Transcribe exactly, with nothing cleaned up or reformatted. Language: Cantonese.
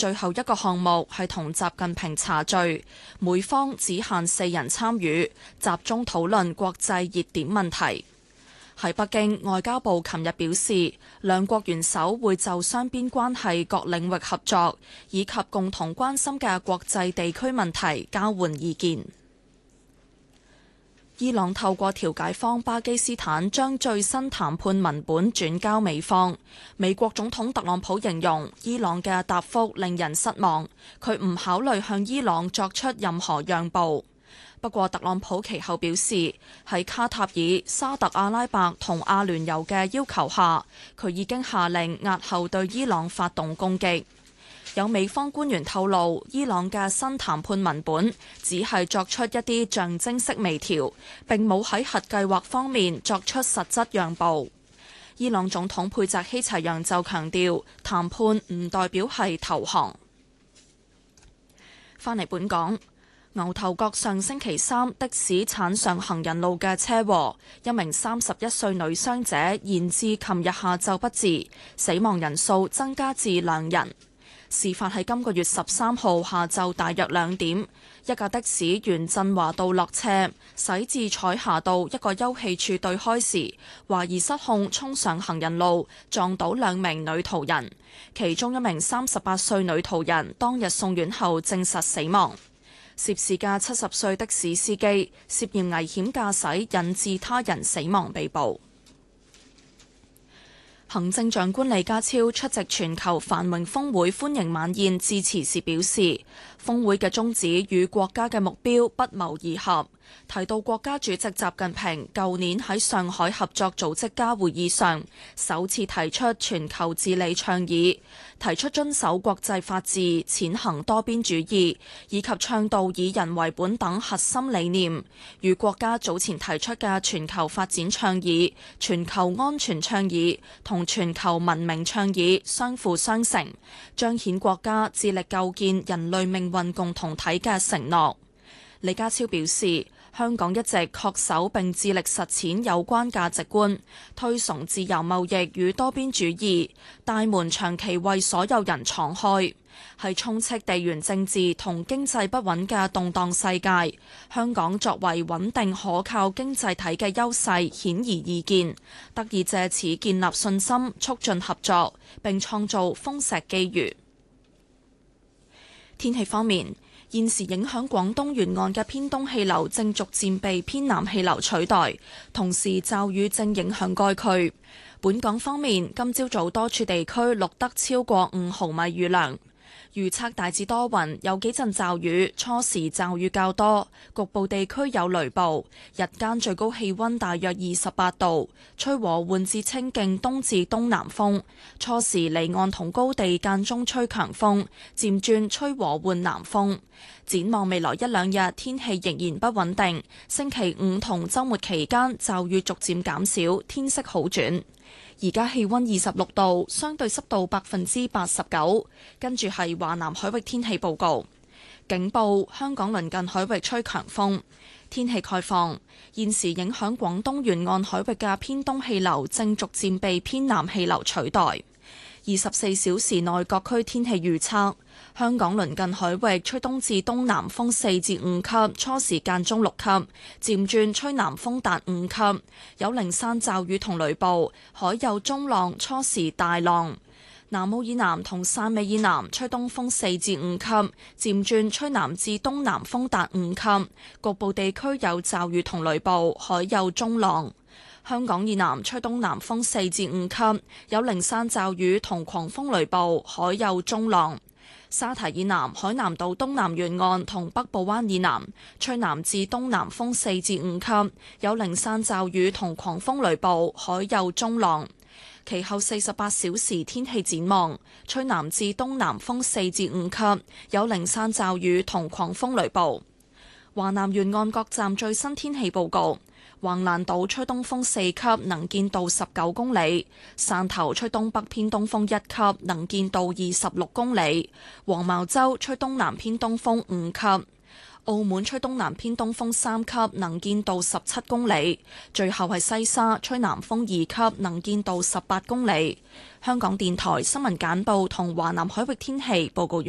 最後一個項目係同習近平茶聚，每方只限四人參與，集中討論國際熱點問題。喺北京，外交部琴日表示，兩國元首會就雙邊關係各領域合作以及共同關心嘅國際地區問題交換意見。伊朗透過調解方巴基斯坦將最新談判文本轉交美方。美國總統特朗普形容伊朗嘅答覆令人失望，佢唔考慮向伊朗作出任何讓步。不過，特朗普其後表示，喺卡塔爾、沙特阿拉伯同阿聯酋嘅要求下，佢已經下令押後對伊朗發動攻擊。有美方官員透露，伊朗嘅新談判文本只係作出一啲象徵式微調，並冇喺核計劃方面作出實質讓步。伊朗總統佩澤希齊揚就強調，談判唔代表係投降。返嚟本港，牛頭角上星期三的士鏟上行人路嘅車禍，一名三十一歲女傷者延至琴日下晝不治，死亡人數增加至兩人。事發喺今個月十三號下晝大約兩點，一架的士沿振華道落車，駛至彩霞道一個休憩處對開時，懷疑失控衝上行人路，撞到兩名女途人，其中一名三十八歲女途人當日送院後證實死亡。涉事嘅七十歲的士司機涉嫌危險駕駛引致他人死亡被捕。行政長官李家超出席全球繁榮峰會歡迎晚宴致辭時表示，峰會嘅宗旨與國家嘅目標不謀而合，提到國家主席習近平舊年喺上海合作組織家會議上首次提出全球治理倡議，提出遵守國際法治、踐行多邊主義以及倡導以人為本等核心理念，與國家早前提出嘅全球發展倡議、全球安全倡議同全球文明倡議相輔相成，彰顯國家致力構建人類命運共同體嘅承諾。李家超表示，香港一直恪守並致力實踐有關價值觀，推崇自由貿易與多邊主義，大門長期為所有人敞開。喺充斥地緣政治同經濟不穩嘅動盪世界，香港作為穩定可靠經濟體嘅優勢顯而易見，得以借此建立信心，促進合作，並創造豐碩機遇。天氣方面，現時影響廣東沿岸嘅偏東氣流正逐漸被偏南氣流取代，同時驟雨正影響該區。本港方面，今朝早多處地區錄得超過五毫米雨量。預測大致多雲，有幾陣驟雨，初時驟雨較多，局部地區有雷暴。日間最高氣溫大約二十八度，吹和緩至清勁東至東南風。初時離岸同高地間中吹強風，漸轉吹和緩南風。展望未來一兩日，天氣仍然不穩定。星期五同週末期間驟雨逐漸減少，天色好轉。而家氣溫二十六度，相對濕度百分之八十九。跟住係華南海域天氣報告，警報：香港鄰近海域吹強風。天氣概況：現時影響廣東沿岸海域嘅偏東氣流正逐漸被偏南氣流取代。二十四小時內各區天氣預測：香港鄰近海域吹東至東南風四至五級，初時間中六級，漸轉吹南風達五級，有零散驟雨同雷暴，海有中浪，初時大浪。南澳以南同汕尾以南吹東風四至五級，漸轉吹南至東南風達五級，局部地區有驟雨同雷暴，海有中浪。香港以南吹東南風四至五級，有零散驟雨同狂風雷暴，海有中浪。沙堤以南海南島東南沿岸同北部灣以南吹南至東南風四至五級，有零散驟雨同狂風雷暴，海有中浪。其後四十八小時天氣展望，吹南至東南風四至五級，有零散驟雨同狂風雷暴。華南沿岸各站最新天氣報告：橫瀾島吹東風四級，能見度十九公里；汕頭吹東北偏東風一級，能見度二十六公里；黃茅洲吹東南偏東風五級；澳門吹東南偏東風三級，能見度十七公里；最後係西沙吹南風二級，能見度十八公里。香港電台新聞簡報同華南海域天氣報告完。